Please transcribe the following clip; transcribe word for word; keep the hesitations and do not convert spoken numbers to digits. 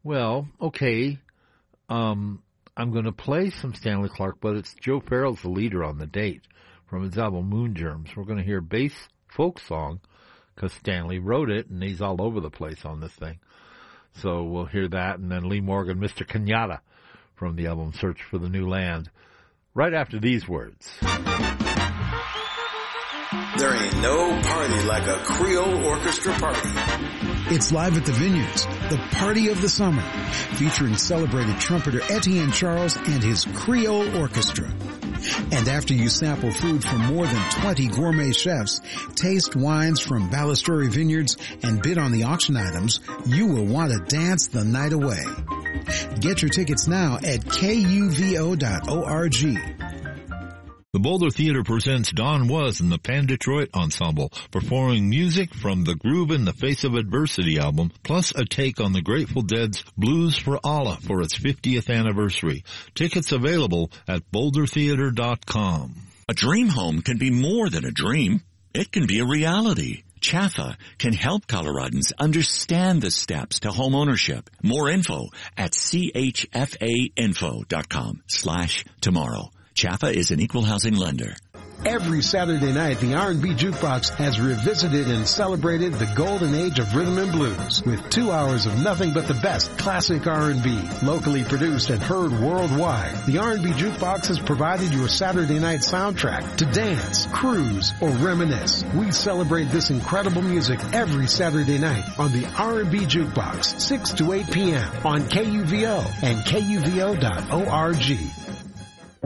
Well, okay. Um, I'm going to play some Stanley Clarke, but it's Joe Farrell's the leader on the date from his album Moon Germs. We're going to hear bass folk song because Stanley wrote it, and he's all over the place on this thing. So we'll hear that, and then Lee Morgan, Mister Kenyatta from the album Search for the New Land, right after these words. There ain't no party like a Creole orchestra party. It's live at the Vineyards, the party of the summer, featuring celebrated trumpeter Etienne Charles and his Creole Orchestra. And after you sample food from more than twenty gourmet chefs, taste wines from Ballasturi Vineyards, and bid on the auction items, you will want to dance the night away. Get your tickets now at K U V O dot org. The Boulder Theater presents Don Was and the Pan Detroit Ensemble, performing music from the Groove in the Face of Adversity album, plus a take on the Grateful Dead's Blues for Allah for its fiftieth anniversary. Tickets available at boulder theater dot com. A dream home can be more than a dream. It can be a reality. Chaffa can help Coloradans understand the steps to home ownership. More info at C H F A info dot com slash tomorrow. Chaffa is an equal housing lender. Every Saturday night, the R and B Jukebox has revisited and celebrated the golden age of rhythm and blues with two hours of nothing but the best classic R and B, locally produced and heard worldwide. The R and B Jukebox has provided your Saturday night soundtrack to dance, cruise, or reminisce. We celebrate this incredible music every Saturday night on the R and B Jukebox, six to eight p.m. on K U V O and K U V O dot org.